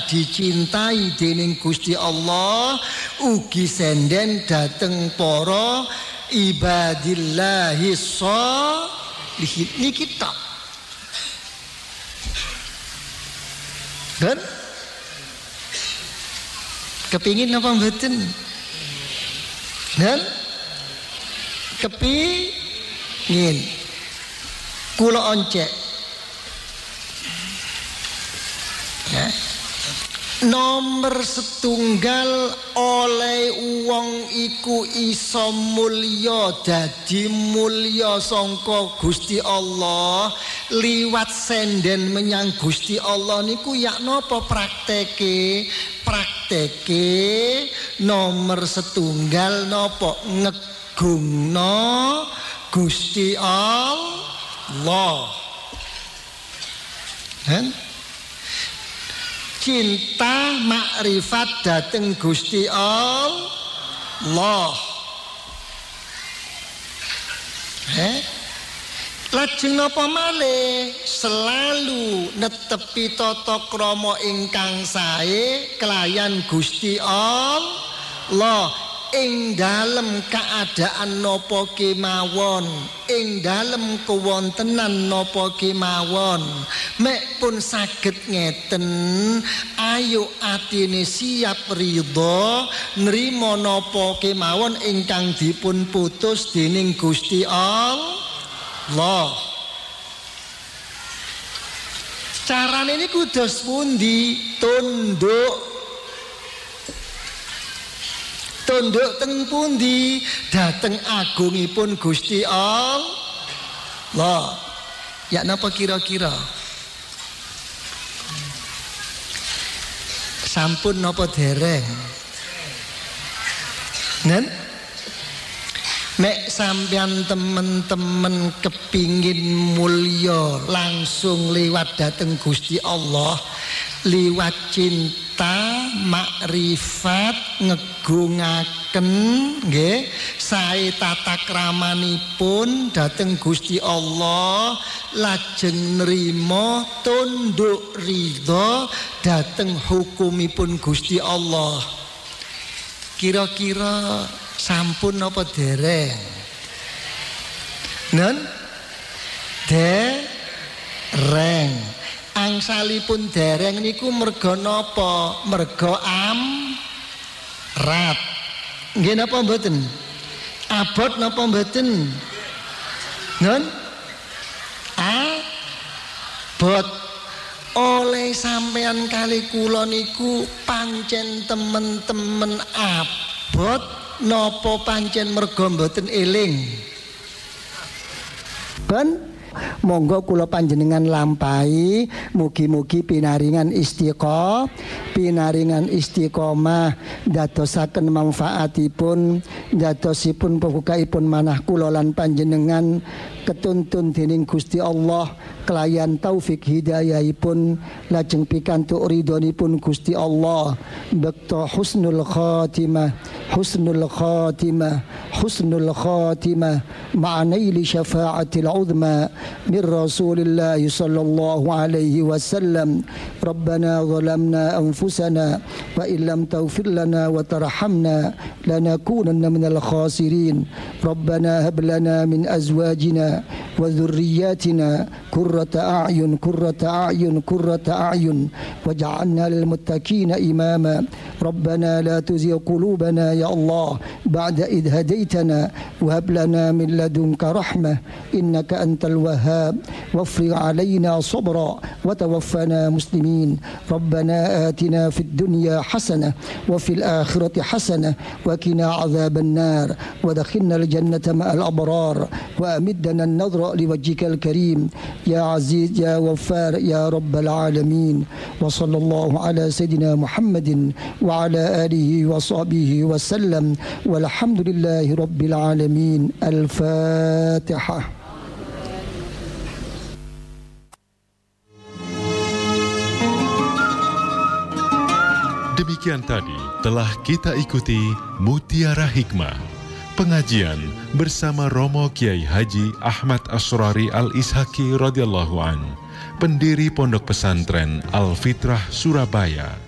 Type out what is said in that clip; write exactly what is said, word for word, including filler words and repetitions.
dicintai dening Gusti Allah ugi senden dateng para ibadillahi sholihin niki tok. Dan kepingin apa mboten? Dan kepingin kula oncek ya. Nomor setunggal oleh wong iku iso mulya dadi mulya sangka Gusti Allah liwat senden menyang Gusti Allah niku yak napa prakteke? Prakteke nomor setunggal napa ngegungno Gusti Allah. Kan? Cinta makrifat dateng Gusti Allah. Eh? Lajeng napa malih selalu netepi tata krama ingkang sae kelayan Gusti Allah ing dalem keadaan napa kemawon, ing dalem kewontenan napa kemawon. Mek pun saged ngeten, ayo atine siap ridho nrimo napa kemawon ingkang dipun putus dening Gusti Allah. Carane niku dos pundi? Tunduk Tunduk teng pundi dateng agungipun Gusti Allah. Ya napa kira-kira? Sampun napa dereng? Nen? Mek sampeyan temen-temen kepingin mulya langsung liwat dateng Gusti Allah liwat cinta makrifat ngegungaken nggih sae tata kramanipun dateng Gusti Allah lajeng nrimo tunduk ridho dateng hukumipun Gusti Allah. Kira-kira sampun apa dereng? Nen dereng. Angsalipun dereng niku merga napa? Merga amrat. Nggih napa mboten? Abot napa mboten? Nen abot. Oleh sampean kali kula niku pancen temen-temen abot napa pancen merga mboten eling? Ben monggo kula panjenengan lampahi mugi-mugi pinaringan istiqomah pinaringan istiqomah dadosaken manfaatipun dadosipun pembukaipun manah kula lan panjenengan ketuntun dening Gusti Allah kelayan taufik hidayahipun lajeng pikantuk ridhonipun Gusti Allah bekto husnul khatimah husnul khatimah husnul khatimah ma'anaili syafa'atil uzma min Rasulillah sallallahu alaihi wasallam. Rabbana zalamna anfusana wa illam taghfir lana wa tarhamna lanakunanna minal khasirin. Rabbana hab lana min azwajina wa dhurriyyatina qurrata a'yun qurrata a'yun qurrata a'yun waj'alna lil muttaqina imama. Rabbana la tuzigh qulubana ya Allah ba'da idh hadaytana wa hab lana min ladunka rahmah innaka antal wahhab wafrig alaina sabra wa tawaffana muslimin. Rabbana atina fid dunya hasanah wa fil akhirati hasanah wa qina adzaban nar wa adkhilna al jannata ma'al abrar wa amiddana an-nadhra liwajhikal karim ya aziz ya ghaffar ya rabbal alamin. Wa sallallahu ala sayidina Muhammadin wa ala alihi wa sahbihi wa sallam walhamdulillahi rabbil alamin. Al-Fatihah. Demikian tadi telah kita ikuti Mutiara Hikmah, pengajian bersama Romo Kiai Haji Ahmad Asrari Al-Ishaki radhiyallahu an, pendiri Pondok Pesantren Al-Fitrah Surabaya.